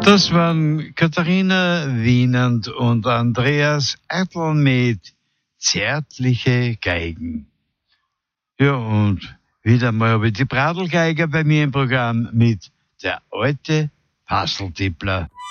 Das waren Katharina Wienand und Andreas Ertl mit Zärtliche Geigen. Ja, und wieder mal habe ich die Bradelgeiger bei mir im Programm mit Der alte Hasseltippler.